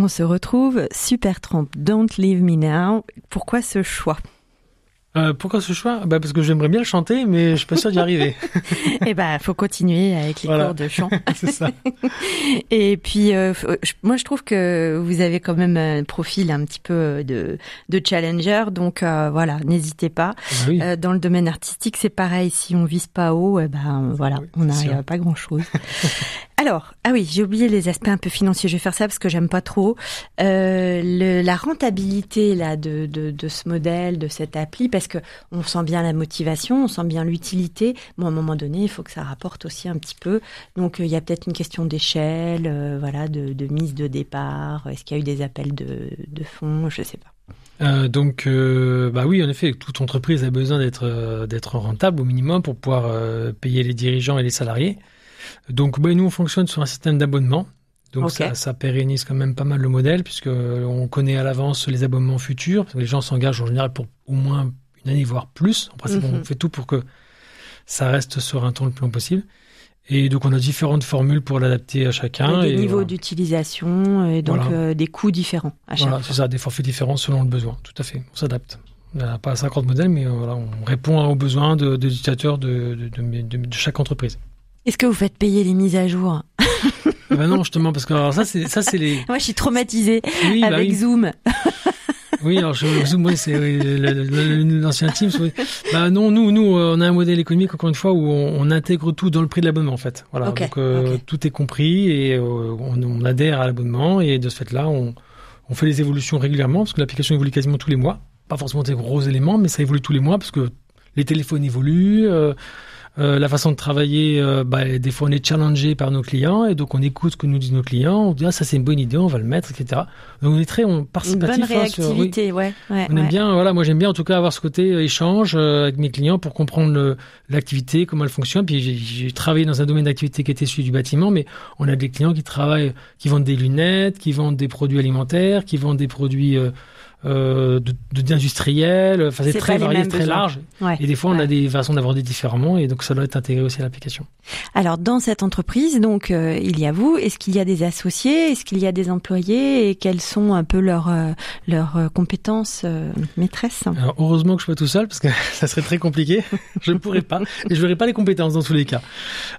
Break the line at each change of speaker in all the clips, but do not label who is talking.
on se retrouve. Supertramp, Don't Leave Me Now. Pourquoi ce choix ?
Pourquoi ce choix ? Parce que j'aimerais bien le chanter, mais je suis pas sûr d'y arriver.
Eh faut continuer avec les cours de chant.
C'est ça.
Et puis, moi, je trouve que vous avez quand même un profil un petit peu de challenger, donc voilà, n'hésitez pas.
Oui.
Dans le domaine artistique, c'est pareil. Si on vise pas haut, voilà, on n'arrive à pas grand-chose. Alors, j'ai oublié les aspects un peu financiers. Je vais faire ça parce que j'aime pas trop. La rentabilité là de ce modèle, de cette appli, parce que on sent bien la motivation, on sent bien l'utilité. Bon, à un moment donné, il faut que ça rapporte aussi un petit peu. Donc, il y a peut-être une question d'échelle, de mise de départ. Est-ce qu'il y a eu des appels de fonds ? Je sais pas.
Oui, en effet, toute entreprise a besoin d'être rentable au minimum pour pouvoir payer les dirigeants et les salariés. Donc, nous, on fonctionne sur un système d'abonnement. Donc,
okay.
ça pérennise quand même pas mal le modèle, puisqu'on connaît à l'avance les abonnements futurs. Parce que les gens s'engagent en général pour au moins une année, voire plus. En principe, on fait tout pour que ça reste sur un temps le plus long possible. Et donc, on a différentes formules pour l'adapter à chacun.
Des niveaux d'utilisation et donc des coûts différents à chaque fois.
C'est ça, des forfaits différents selon le besoin. Tout à fait, on s'adapte. On n'a pas 50 modèles, mais on répond aux besoins de l'utilisateur de chaque entreprise.
Est-ce que vous faites payer les mises à jour ?
Non, justement, parce que alors ça c'est les.
Moi, je suis traumatisée avec Zoom.
Oui, alors Zoom, c'est l'ancien Teams. Oui. Non, nous, on a un modèle économique encore une fois où on intègre tout dans le prix de l'abonnement en fait. Voilà,
okay.
Donc tout est compris et on adhère à l'abonnement et de ce fait-là, on fait les évolutions régulièrement parce que l'application évolue quasiment tous les mois. Pas forcément des gros éléments, mais ça évolue tous les mois parce que les téléphones évoluent. La façon de travailler, des fois on est challengé par nos clients et donc on écoute ce que nous disent nos clients, on dit ça c'est une bonne idée, on va le mettre, etc. Donc on est très participatif.
Une bonne réactivité, ouais.
On aime bien, moi j'aime bien en tout cas avoir ce côté échange avec mes clients pour comprendre l'activité, comment elle fonctionne. Puis j'ai travaillé dans un domaine d'activité qui était celui du bâtiment, mais on a des clients qui vendent des lunettes, qui vendent des produits alimentaires, qui vendent des produits d'industriels, enfin c'est très varié, très large. Ouais. Et des fois on a des façons d'aborder différemment et donc ça doit être intégré aussi à l'application.
Alors dans cette entreprise, donc il y a vous, est-ce qu'il y a des associés, est-ce qu'il y a des employés et quelles sont un peu leurs compétences maîtresses ?
Alors heureusement que je suis pas tout seul parce que ça serait très compliqué, je ne pourrais pas et je n'aurais pas les compétences dans tous les cas.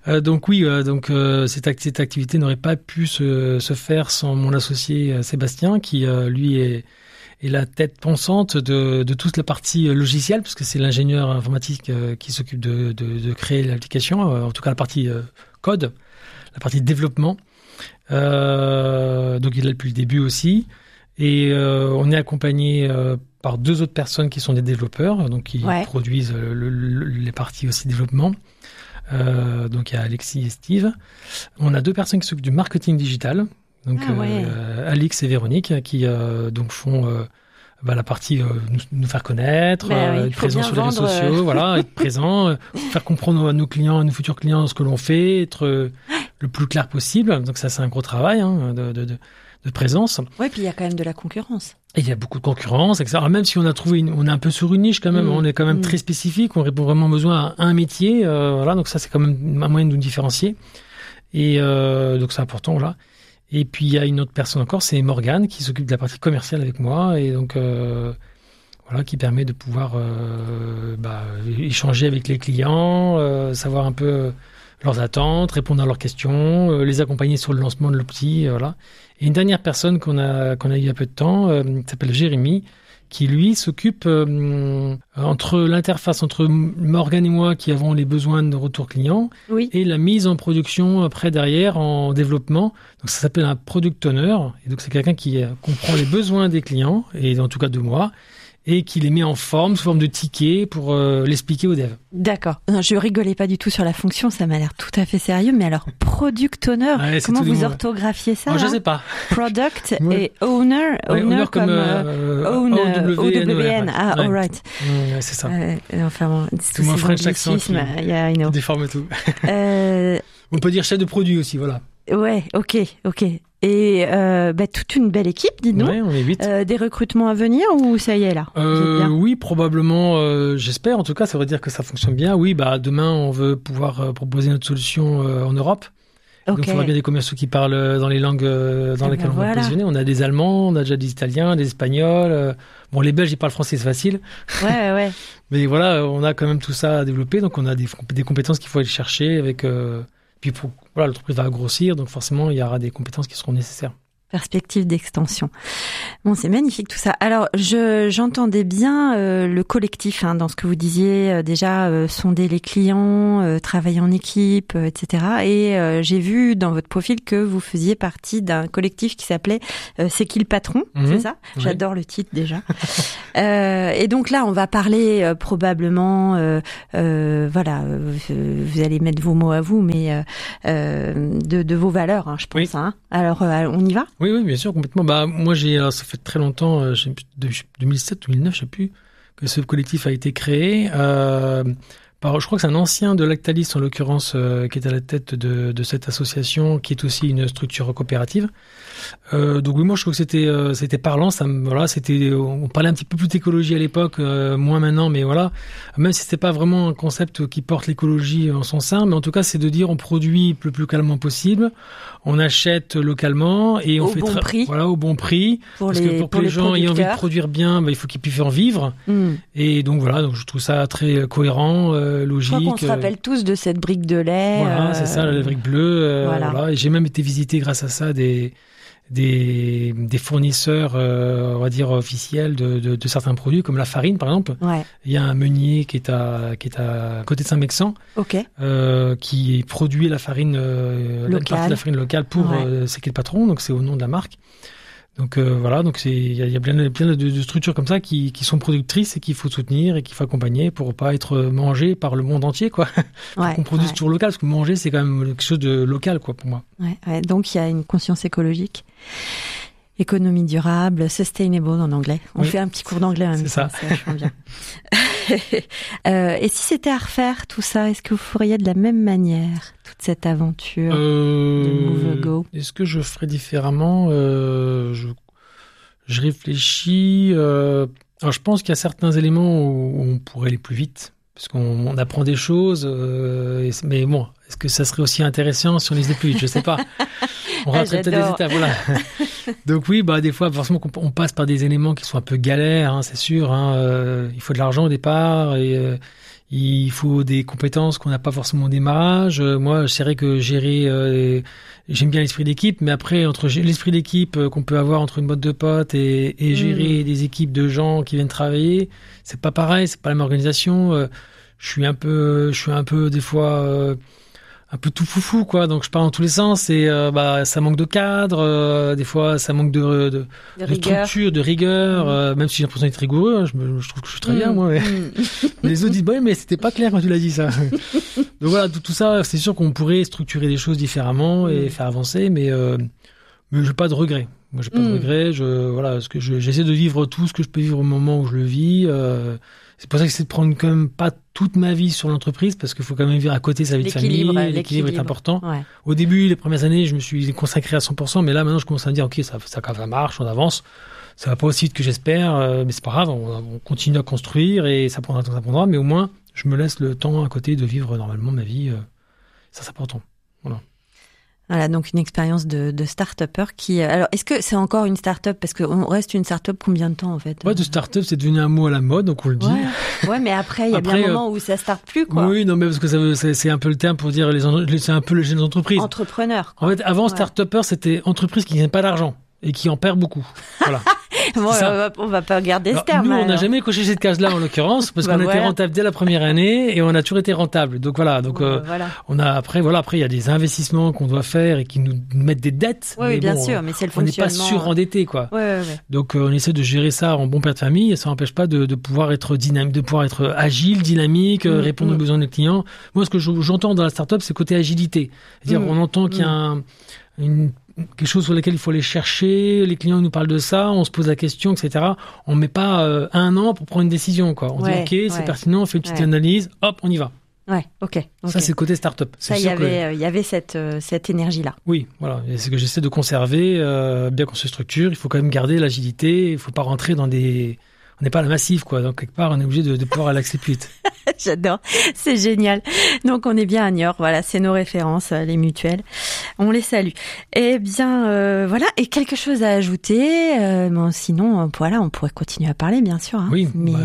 Cette activité n'aurait pas pu se faire sans mon associé Sébastien qui lui est la tête pensante de toute la partie logicielle, parce que c'est l'ingénieur informatique qui s'occupe de créer l'application, en tout cas la partie code, la partie développement. Donc il est là depuis le début aussi. Et on est accompagné par 2 autres personnes qui sont des développeurs, donc qui produisent les parties aussi développement. Donc il y a Alexis et Steve. On a 2 personnes qui s'occupent du marketing digital. Donc Alix et Véronique qui donc font la partie nous faire connaître, être présent sur les réseaux sociaux, être présent, faire comprendre à nos clients, à nos futurs clients ce que l'on fait, être le plus clair possible. Donc ça c'est un gros travail de présence.
Ouais, puis il y a quand même de la concurrence.
Et il y a beaucoup de concurrence, etc. Alors, même si on a trouvé on est un peu sur une niche quand même, on est quand même très spécifique, on répond vraiment besoin à un métier, donc ça c'est quand même un moyen de nous différencier. Et donc c'est important, voilà. Et puis il y a une autre personne encore, c'est Morgane qui s'occupe de la partie commerciale avec moi et donc qui permet de pouvoir échanger avec les clients, savoir un peu leurs attentes, répondre à leurs questions, les accompagner sur le lancement de l'outil, voilà. Et une dernière personne qu'on a eu il y a peu de temps, qui s'appelle Jérémy, qui lui s'occupe entre l'interface entre Morgane et moi qui avons les besoins de retour client et la mise en production après derrière en développement. Donc ça s'appelle un product owner et donc c'est quelqu'un qui comprend les besoins des clients et en tout cas de moi et qui les met en forme, sous forme de tickets pour l'expliquer aux devs.
D'accord. Non, je rigolais pas du tout sur la fonction, ça m'a l'air tout à fait sérieux, mais alors product owner, comment vous orthographiez ça?
Je sais pas.
Product et owner, owner comme O-W-N. Ah, all right.
C'est ça.
Tout mon French accent qui
déforme tout. On peut dire chef de produit aussi, voilà.
Ouais, ok. Et toute une belle équipe, dites-nous.
Ouais, on est 8.
Des recrutements à venir ou ça y est là?
Oui, probablement. J'espère. En tout cas, ça veut dire que ça fonctionne bien. Oui, demain, on veut pouvoir proposer notre solution en Europe. Donc, il faudra bien des commerciaux qui parlent dans les langues dans lesquelles on va positionner. On a des Allemands, on a déjà des Italiens, des Espagnols. Bon, les Belges, ils parlent français, c'est facile.
Ouais.
Mais voilà, on a quand même tout ça à développer. Donc, on a des compétences qu'il faut aller chercher avec. Puis, l'entreprise va grossir, donc forcément, il y aura des compétences qui seront nécessaires.
Perspective d'extension. Bon, c'est magnifique tout ça. Alors, j'entendais bien le collectif dans ce que vous disiez, déjà sonder les clients, travailler en équipe, etc. Et j'ai vu dans votre profil que vous faisiez partie d'un collectif qui s'appelait C'est qui le patron, c'est ça ? Oui. J'adore le titre déjà. Et donc là, on va parler probablement, vous allez mettre vos mots à vous, mais de vos valeurs, je pense. Oui. Alors, on y va ?
Oui, bien sûr, complètement. Moi, ça fait très longtemps, 2007, 2009, je sais plus, que ce collectif a été créé. Je crois que c'est un ancien de Lactalis, en l'occurrence, qui est à la tête de cette association, qui est aussi une structure coopérative. Donc oui, moi je trouve que c'était parlant. On parlait un petit peu plus d'écologie à l'époque, moins maintenant, mais voilà. Même si c'était pas vraiment un concept qui porte l'écologie en son sein, mais en tout cas c'est de dire on produit le plus localement possible, on achète localement et on fait
prix.
Voilà, au bon prix. Pour que les gens aient envie de produire bien, il faut qu'ils puissent en vivre. Et donc voilà, donc je trouve ça très cohérent, logique.
Je crois qu'on se rappelle tous de cette brique de lait.
Voilà, c'est ça, la brique bleue. Voilà. Et j'ai même été visiter grâce à ça des fournisseurs, on va dire officiels de certains produits, comme la farine par exemple.
Ouais.
Il y a un meunier qui est à côté de Saint-Mexan, qui produit la farine, une partie de la farine locale pour C'est qui le patron, donc c'est au nom de la marque. Donc voilà, donc il y a plein de structures comme ça qui sont productrices et qu'il faut soutenir et qu'il faut accompagner pour pas être mangé par le monde entier, quoi. Qu'on produise toujours local, parce que manger c'est quand même quelque chose de local, quoi, pour moi.
Ouais. Donc il y a une conscience écologique, économie durable, sustainable en anglais. On fait un petit cours d'anglais en même temps, c'est vachement bien. Et si c'était à refaire tout ça, est-ce que vous feriez de la même manière toute cette aventure de Move Go ?
Est-ce que je ferais différemment ? Je réfléchis. Alors je pense qu'il y a certains éléments où on pourrait aller plus vite, parce qu'on apprend des choses. Mais bon, est-ce que ça serait aussi intéressant si on les faisait plus vite ? Je sais pas. On raterait peut-être des étapes, voilà. Donc oui, des fois, forcément, on passe par des éléments qui sont un peu galères, c'est sûr. Il faut de l'argent au départ et il faut des compétences qu'on n'a pas forcément au démarrage. Moi, c'est vrai que gérer, j'aime bien l'esprit d'équipe, mais après, entre l'esprit d'équipe qu'on peut avoir entre une boîte de potes et gérer des équipes de gens qui viennent travailler, c'est pas pareil, c'est pas la même organisation. Je suis un peu des fois un peu tout foufou, quoi. Donc je pars dans tous les sens et ça manque de cadre, des fois ça manque de structure, de rigueur, même si j'ai l'impression d'être rigoureux, je trouve que je suis très bien, moi. Mais les autres disent mais c'était pas clair quand tu l'as dit, ça. Donc voilà, tout ça, c'est sûr qu'on pourrait structurer des choses différemment et faire avancer, mais j'ai pas de regrets. Moi, j'ai pas de regrets. Parce que j'essaie de vivre tout ce que je peux vivre au moment où je le vis. C'est pour ça que c'est de prendre quand même pas toute ma vie sur l'entreprise, parce qu'il faut quand même vivre à côté sa vie de famille. L'équilibre est important. Ouais. Au début, les premières années, je me suis consacré à 100%, mais là, maintenant, je commence à me dire, ok, ça marche, on avance. Ça va pas aussi vite que j'espère, mais c'est pas grave, on continue à construire et ça prendra le temps que ça prendra, mais au moins, je me laisse le temps à côté de vivre normalement ma vie. Ça, c'est important.
Voilà, donc une expérience de start-upper qui... Alors, est-ce que c'est encore une start-up ? Parce qu'on reste une start-up combien de temps, en fait ?
Ouais, de start-up, c'est devenu un mot à la mode, donc on le dit.
Ouais, mais après, il y a bien un moment où ça start plus, quoi.
Oui, non, mais parce que c'est un peu le terme pour dire c'est un peu le génie d'entreprise.
Entrepreneur, quoi.
En fait, avant, start-upper, c'était entreprise qui gagne pas d'argent et qui en perd beaucoup. Voilà.
Bon, on va pas garder ce terme.
Nous, on n'a jamais coché cette case-là, en l'occurrence, parce qu'on était rentable dès la première année et on a toujours été rentable. Donc voilà. Donc, on a après, il y a des investissements qu'on doit faire et qui nous mettent des dettes.
Oui, bien sûr, mais c'est le fonctionnement.
On n'est pas surendetté, quoi.
Ouais.
Donc, on essaie de gérer ça en bon père de famille et ça n'empêche pas de pouvoir être dynamique, de pouvoir être agile, dynamique, répondre aux besoins des clients. Moi, ce que j'entends dans la start-up, c'est côté agilité. C'est-à-dire, on entend qu'il y a quelque chose sur lequel il faut aller chercher, les clients nous parlent de ça, on se pose la question, etc. On met pas un an pour prendre une décision, quoi. On dit ok, c'est pertinent, on fait une petite analyse, hop, on y va.
Ouais, ok.
Ça, c'est le côté start-up.
Ça, il y avait cette énergie-là.
Oui, voilà. Et c'est ce que j'essaie de conserver, bien qu'on se structure. Il faut quand même garder l'agilité. Il faut pas rentrer dans des n'est pas à la massive, quoi. Donc, quelque part, on est obligé de pouvoir aller accéder plus vite.
J'adore. C'est génial. Donc, on est bien à Niort. Voilà, c'est nos références, les mutuelles. On les salue. Eh bien, voilà. Et quelque chose à ajouter? Bon, sinon, voilà, on pourrait continuer à parler, bien sûr. Hein.
Oui. Mais,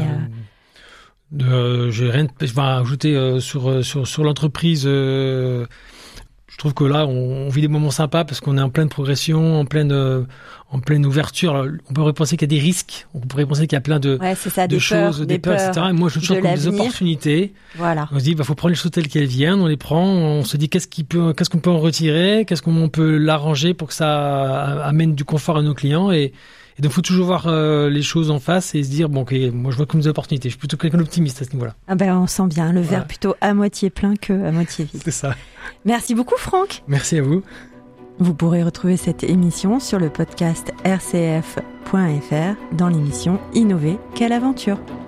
j'ai rien. Je vais ajouter sur l'entreprise. Je trouve que là, on vit des moments sympas parce qu'on est en pleine progression, en pleine ouverture. Alors, on pourrait penser qu'il y a des risques, on pourrait penser qu'il y a plein de choses, des peurs, etc. Et moi, je trouve comme des opportunités.
Voilà.
On se dit, faut prendre les choses telles qu'elles viennent, on les prend, on se dit qu'est-ce qu'on peut en retirer, qu'est-ce qu'on peut l'arranger pour que ça amène du confort à nos clients et donc, faut toujours voir les choses en face et se dire, bon, ok, moi, je vois comme des opportunités. Je suis plutôt quelqu'un d'optimiste à ce niveau-là.
Ah ben, on sent bien le verre plutôt à moitié plein que à moitié vide.
C'est ça.
Merci beaucoup, Franck.
Merci à vous.
Vous pourrez retrouver cette émission sur le podcast rcf.fr dans l'émission Innover, quelle aventure.